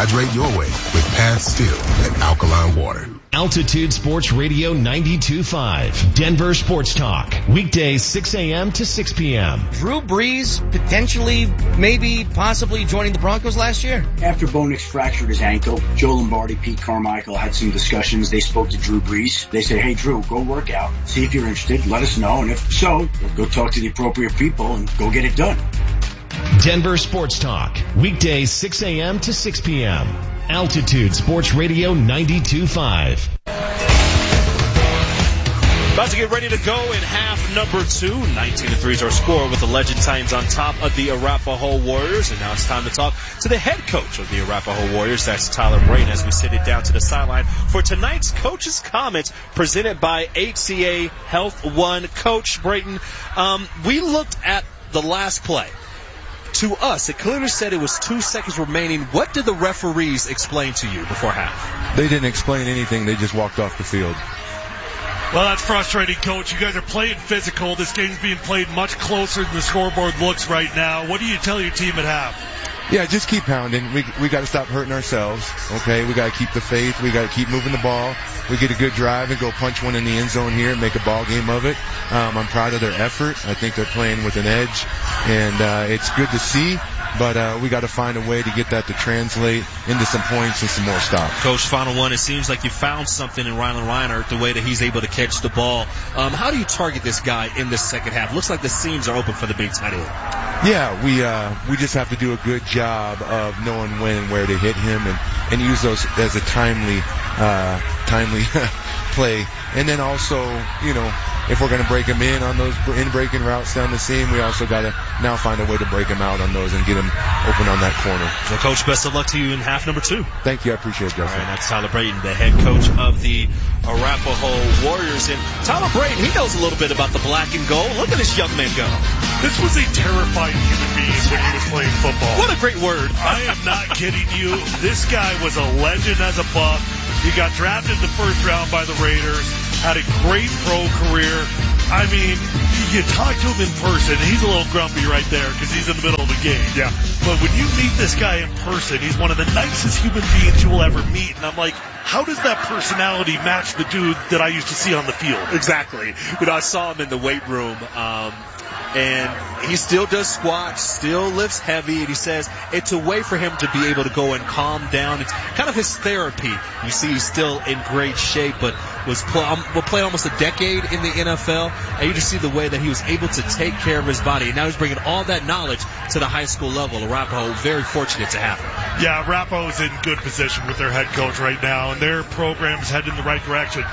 Hydrate your way with Path Still and Alkaline Water. Altitude Sports Radio 92.5, Denver Sports Talk. Weekdays 6 a.m. to 6 p.m. Drew Brees potentially, maybe, possibly joining the Broncos last year. After Bo Nix fractured his ankle, Joe Lombardi, Pete Carmichael had some discussions. They spoke to Drew Brees. They said, hey, Drew, go work out. See if you're interested. Let us know. And if so, go talk to the appropriate people and go get it done. Denver Sports Talk. Weekdays 6 a.m. to 6 p.m. Altitude Sports Radio 92.5. About to get ready to go in half number 2. 19-3 is our score with the Legend Titans on top of the Arapahoe Warriors. And now it's time to talk to the head coach of the Arapahoe Warriors. That's Tyler Brayton, as we sit it down to the sideline for tonight's Coach's Comments presented by HCA Health One. Coach Brayton, we looked at the last play. To us, it clearly said it was 2 seconds remaining. What did the referees explain to you before half? They didn't explain anything. They just walked off the field. Well, that's frustrating, Coach. You guys are playing physical. This game's being played much closer than the scoreboard looks right now. What do you tell your team at half? Yeah, just keep pounding. We got to stop hurting ourselves, okay? We got to keep the faith. We got to keep moving the ball. We get a good drive and go punch one in the end zone here and make a ball game of it. I'm proud of their effort. I think they're playing with an edge, and it's good to see. But we got to find a way to get that to translate into some points and some more stops. Coach, final one. It seems like you found something in Rylan Reinert, the way that he's able to catch the ball. How do you target this guy in the second half? Looks like the seams are open for the big tight end. Yeah, we just have to do a good job of knowing when and where to hit him and use those as a timely play. And then also, if we're going to break him in on those in-breaking routes down the seam, we also got to now find a way to break him out on those and get him open on that corner. So, Coach, best of luck to you in half number 2. Thank you. I appreciate it, Justin. All right, that's Tyler Brayton, the head coach of the Arapahoe Warriors. And Tyler Brayton, he knows a little bit about the black and gold. Look at this young man go. This was a terrifying human being when he was playing football. What a great word. I am not kidding you. This guy was a legend as a Buck. He got drafted in the first round by the Raiders, had a great pro career. I mean, you talk to him in person, and he's a little grumpy right there because he's in the middle of the game. Yeah. But when you meet this guy in person, he's one of the nicest human beings you will ever meet. And I'm like, how does that personality match the dude that I used to see on the field? Exactly. I saw him in the weight room, and he still does squats, still lifts heavy, and he says it's a way for him to be able to go and calm down. It's kind of his therapy. You see he's still in great shape, but will play almost a decade in the NFL, and you just see the way that he was able to take care of his body, and now he's bringing all that knowledge to the high school level. Arapahoe, very fortunate to have him. Yeah, Arapahoe's in good position with their head coach right now, and their program's headed in the right direction.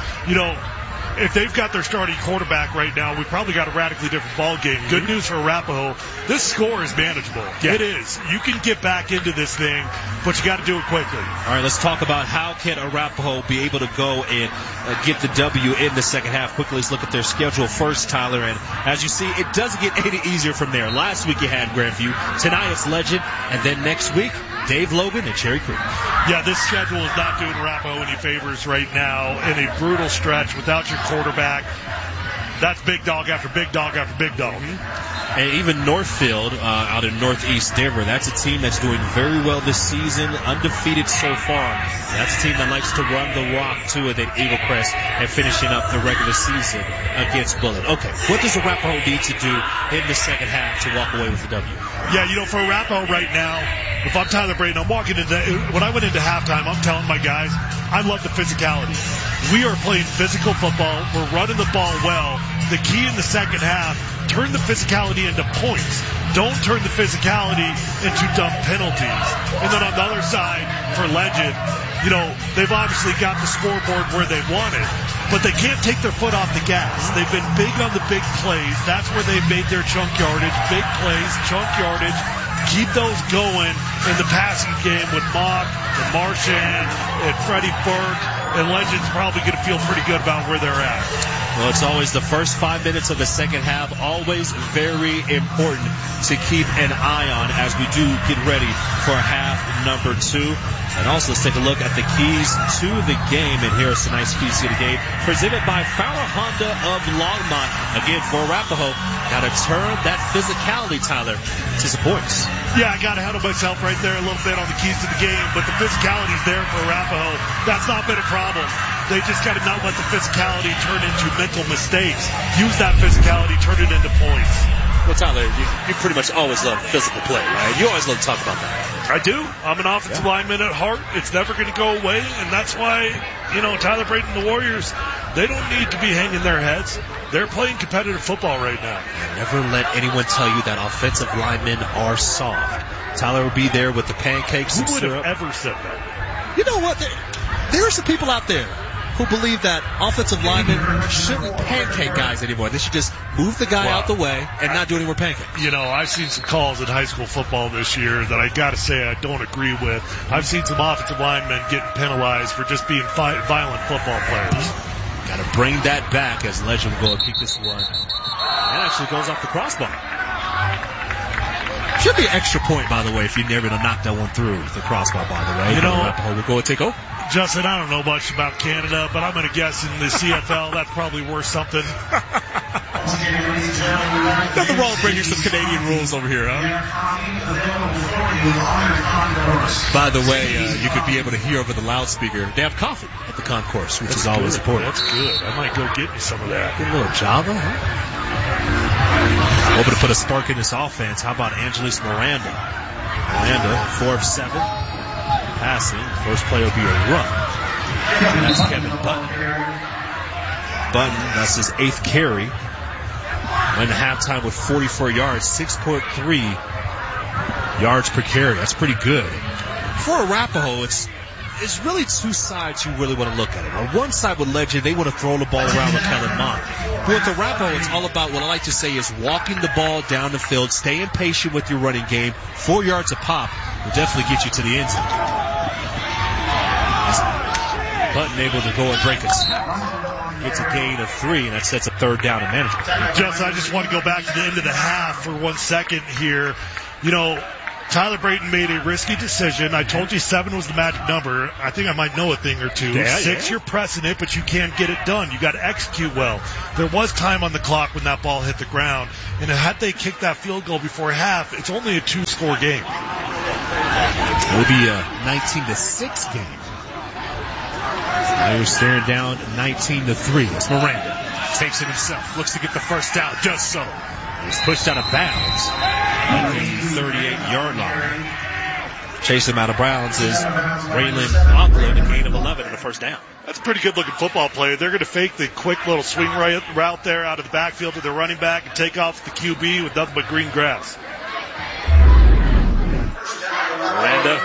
If they've got their starting quarterback right now, we probably got a radically different ball game. Good news for Arapahoe, this score is manageable. Yeah. It is. You can get back into this thing, but you got to do it quickly. All right, let's talk about how can Arapahoe be able to go and get the W in the second half. Quickly, let's look at their schedule first, Tyler. And as you see, it doesn't get any easier from there. Last week you had Grandview. Tonight it's Legend. And then next week, Dave Logan and Cherry Creek. Yeah, this schedule is not doing Arapahoe any favors right now in a brutal stretch without your quarterback. That's big dog after big dog after big dog. And even Northfield, out in northeast Denver, that's a team that's doing very well this season, undefeated so far. That's a team that likes to run the rock, too, and then Eagle Crest and finishing up the regular season against Bullitt. Okay, what does Arapahoe need to do in the second half to walk away with the W? Yeah, for Arapahoe right now, if I'm Tyler Brayton, when I went into halftime, I'm telling my guys, I love the physicality. We are playing physical football. We're running the ball well. The key in the second half, turn the physicality into points. Don't turn the physicality into dumb penalties. And then on the other side, for Legend, they've obviously got the scoreboard where they want it, but they can't take their foot off the gas. They've been big on the big plays. That's where they've made their chunk yardage. Big plays, chunk yardage. Keep those going in the passing game with Mock and Marchand and Freddie Burke, and Legend's probably going to feel pretty good about where they're at. Well, it's always the first 5 minutes of the second half, always very important to keep an eye on as we do get ready for half number 2. And also, let's take a look at the keys to the game. And here are some nice keys to the game presented by Fowler Honda of Longmont. Again, for Arapahoe, got to turn that physicality, Tyler, to some points. Yeah, I got to handle myself right there a little bit on the keys to the game, but the physicality's there for Arapahoe. That's not been a problem. They just got to not let the physicality turn into mental mistakes. Use that physicality, turn it into points. Well, Tyler, you pretty much always love physical play, right? You always love to talk about that. I do. I'm an offensive lineman at heart. It's never going to go away, and that's why, Tyler Brayton and the Warriors, they don't need to be hanging their heads. They're playing competitive football right now. Never let anyone tell you that offensive linemen are soft. Tyler will be there with the pancakes and syrup. Who would have ever said that? You know what? There are some people out there who believe that offensive linemen shouldn't pancake guys anymore. They should just move the guy out the way and not do any more pancakes. I've seen some calls in high school football this year that I got to say I don't agree with. I've seen some offensive linemen getting penalized for just being violent football players. Got to bring that back as Legend will go and kick this one. That actually goes off the crossbar. Should be an extra point, by the way, if you're never going to knock that one through the crossbar, by the way. We'll go and take over. Justin, I don't know much about Canada, but I'm going to guess in the CFL that's probably worth something. Nothing wrong with bringing some Canadian rules over here, huh? By the way, you could be able to hear over the loudspeaker. They have coffee at the concourse, which is always important. That's good. I might go get me some of that. Get a little Java, huh? Hoping to put a spark in this offense. How about Angelis Miranda? Miranda, 4 of 7. Passing. First play will be a run. And that's Kevin Button. Button, that's his 8th carry. Went to halftime with 44 yards, 6.3 yards per carry. That's pretty good. For Arapahoe, it's really two sides you really want to look at it. On one side with Legend, they want to throw the ball around with Kellen Mond. But with Arapahoe, it's all about what I like to say is walking the ball down the field, staying patient with your running game. 4 yards a pop will definitely get you to the end zone. Button able to go and break it. Gets a gain of 3, and that sets up 3rd down and manageable. Justin, I just want to go back to the end of the half for 1 second here. Tyler Brayton made a risky decision. I told you 7 was the magic number. I think I might know a thing or two. 6, you're pressing it, but you can't get it done. You got to execute well. There was time on the clock when that ball hit the ground, and had they kicked that field goal before half, it's only a 2-score game. It'll be a 19-6 game. Now you're staring down 19-3. It's Miranda. Takes it himself. Looks to get the first down. Does so. He's pushed out of bounds at the 38-yard line. Chasing him out of bounds is Raylan Auckland, a gain of 11 and a first down. That's a pretty good-looking football play. They're going to fake the quick little swing route there out of the backfield to their running back and take off the QB with nothing but green grass. Miranda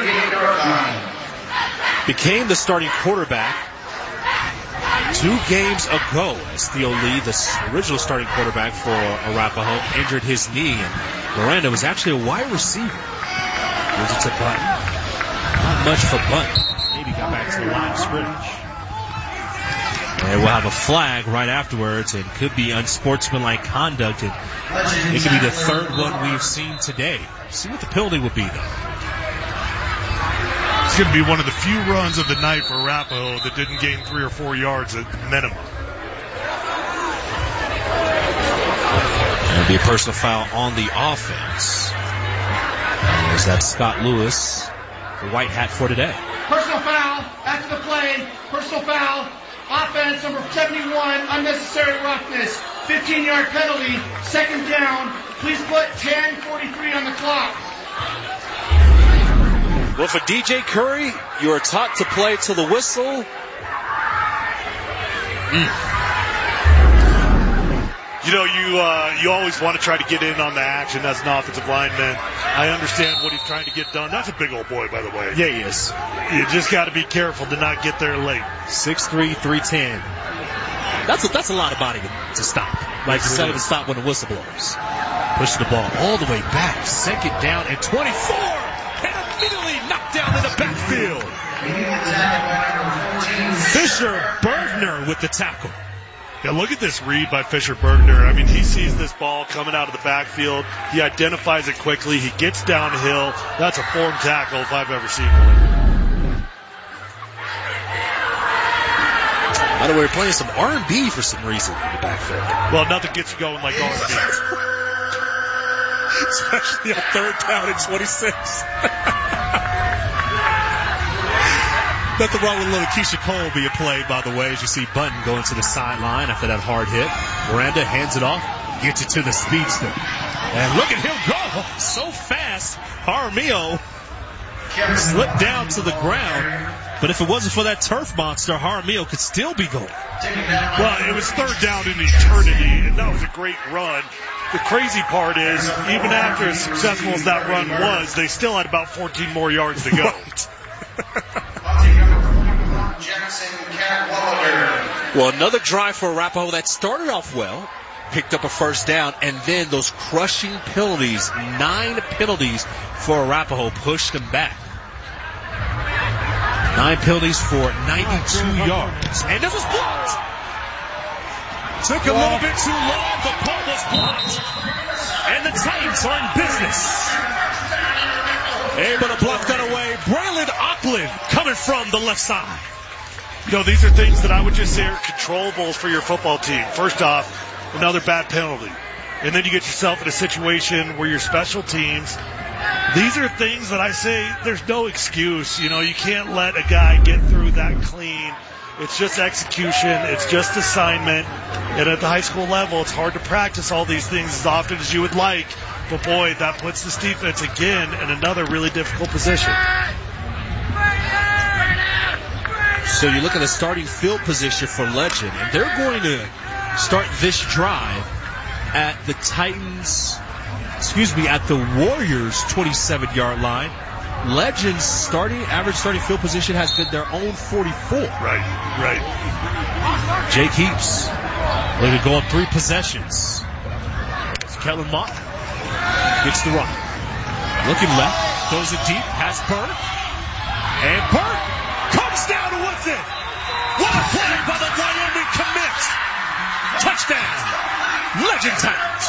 became the starting quarterback 2 games ago as Theo Lee, the original starting quarterback for Arapahoe, injured his knee, and Miranda was actually a wide receiver. Gives it to Button. Not much for Button. Maybe got back to the line of scrimmage. And we'll have a flag right afterwards, and could be unsportsmanlike conduct, and it could be the 3rd one we've seen today. See what the penalty will be, though. It's going to be one of the few runs of the night for Arapahoe that didn't gain 3 or 4 yards at minimum. There'll be a personal foul on the offense. There's that Scott Lewis, the white hat for today. Personal foul after the play. Personal foul. Offense number 71, unnecessary roughness. 15-yard penalty. 2nd down. Please put 10:43 on the clock. Well, for DJ Curry, you are taught to play to the whistle. You always want to try to get in on the action as an offensive lineman. I understand what he's trying to get done. That's a big old boy, by the way. Yeah, he is. You just got to be careful to not get there late. 6'3", 310. That's a lot of body to stop. Like to set it to stop when the whistle blows. Pushing the ball all the way back. 2nd down and 24. And immediately knocked down in the backfield. Fisher Bergner with the tackle. Yeah, look at this read by Fisher Bergner. I mean, he sees this ball coming out of the backfield. He identifies it quickly. He gets downhill. That's a form tackle if I've ever seen one. By the way, we're playing some R&B for some reason in the backfield. Well, nothing gets you going like R&B. Especially on 3rd down and 26. Nothing wrong with a little Keisha Cole being played, by the way, as you see Button going to the sideline after that hard hit. Miranda hands it off, gets it to the speedster. And look at him go so fast. Jaramillo slipped down to the ground. But if it wasn't for that turf monster, Jaramillo could still be going. Well, it was 3rd down in eternity, and that was a great run. The crazy part is, even after as successful as that run was, they still had about 14 more yards to go. Right. Well, another drive for Arapahoe that started off well, picked up a 1st down, and then those crushing penalties, 9 penalties for Arapahoe, pushed them back. 9 penalties for 92 yards. And this was blocked. Took a little bit too long. The punt was blocked. And the Titans are in business. Able to block that away. Braylon Auckland coming from the left side. You know, these are things that I would just say are controllables for your football team. First off, another bad penalty. And then you get yourself in a situation where your special teams, these are things that I say there's no excuse. You know, you can't let a guy get through that clean. It's just execution. It's just assignment. And at the high school level, it's hard to practice all these things as often as you would like. But boy, that puts this defense again in another really difficult position. So you look at the starting field position for Legend, and they're going to start this drive at the Titans, at the Warriors 27-yard line. Legend's average starting field position has been their own 44. Right. Jake Heaps looking to go on 3 possessions. It's Kellen Mott gets the run. Looking left, throws it deep, has Burke. And Burke comes down with it. What a play by the Wyoming commit. Touchdown, Legend Titans.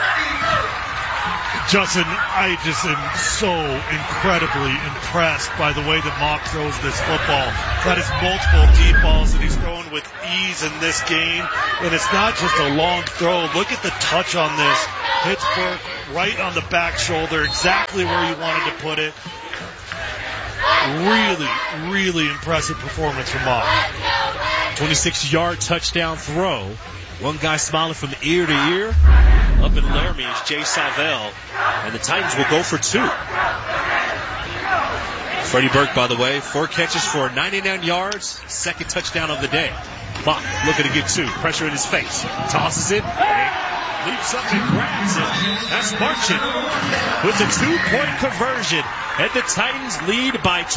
Justin, I just am so incredibly impressed by the way that Mock throws this football. That is multiple deep balls that he's throwing with ease in this game. And it's not just a long throw. Look at the touch on this. Hits Burke right on the back shoulder, exactly where he wanted to put it. Really, really impressive performance from Mock. 26-yard touchdown throw. One guy smiling from ear to ear. Up in Laramie is Jay Salvell. And the Titans will go for 2. Freddie Burke, by the way, 4 catches for 99 yards. 2nd touchdown of the day. Mock looking to get 2. Pressure in his face. Tosses it. Leaps up and grabs it. That's Marchant with a 2-point conversion. And the Titans lead by